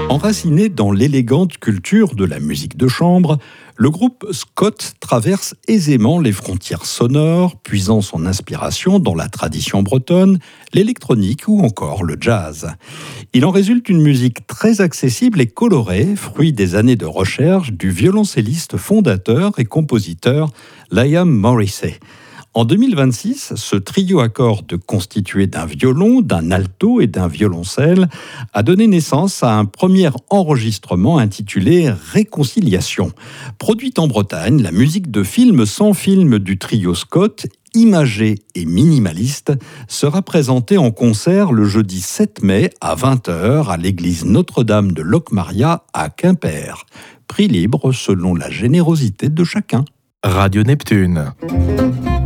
Enraciné dans l'élégante culture de la musique de chambre, le groupe Scott traverse aisément les frontières sonores, puisant son inspiration dans la tradition bretonne, l'électronique ou encore le jazz. Il en résulte une musique très accessible et colorée, fruit des années de recherche du violoncelliste fondateur et compositeur Liam Morrissey. En 2026, ce trio à cordes constitué d'un violon, d'un alto et d'un violoncelle a donné naissance à un premier enregistrement intitulé Réconciliation. Produite en Bretagne, la musique de film sans film du trio Scott, imagée et minimaliste, sera présentée en concert le jeudi 7 mai à 20h à l'église Notre-Dame de Locmaria à Quimper. Prix libre selon la générosité de chacun. Radio Neptune.